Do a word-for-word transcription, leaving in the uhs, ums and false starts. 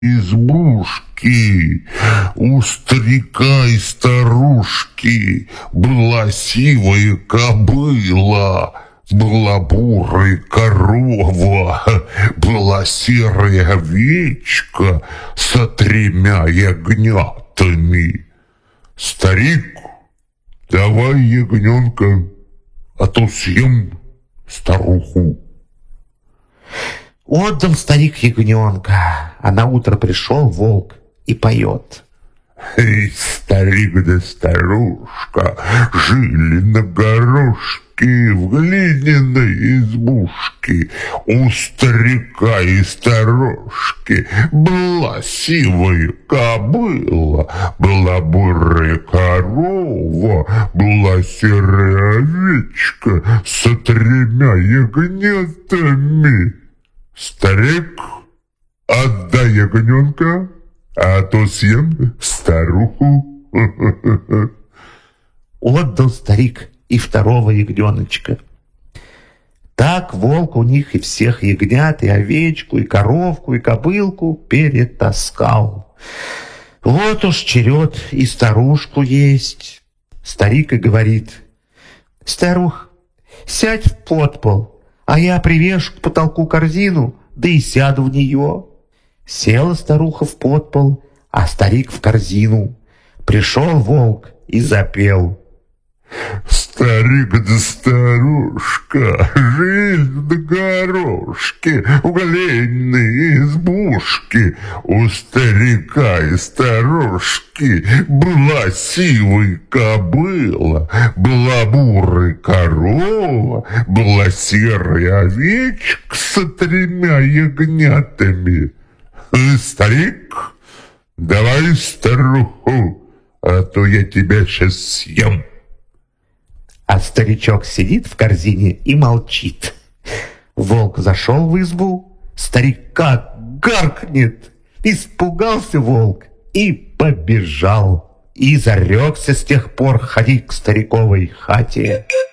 избушки у старика и старушки была сивая кобыла, была бурая корова, была серая овечка со тремя ягнятами. Старик, давай ягненка, а то съем старуху. Отдал старик ягненка, а на утро пришел волк и поет. Эй, старик да старушка жили на горошке в глиняной избушке. У старика и старушки была сивая кобыла, была бурая корова, была серая овечка со тремя ягнятами. Старик, отдай ягненка, а то съем старуху. Отдал старик и второго ягненочка. Так волк у них и всех ягнят, и овечку, и коровку, и кобылку перетаскал. Вот уж черед и старушку есть. Старик и говорит: старух, сядь в подпол, а я привешу к потолку корзину, да и сяду в нее. Села старуха в подпол, а старик в корзину. Пришел волк и запел. Старик да старушка жили на горошке в глиняной избушке. У старика и старушки была сивая кобыла, была бурая корова, была серая овечка со тремя ягнятами. Старик, давай старуху, а то я тебя сейчас съем. А старичок сидит в корзине и молчит. Волк зашел в избу, старик как гаркнет. Испугался волк и побежал. И зарекся с тех пор ходить к стариковой хате.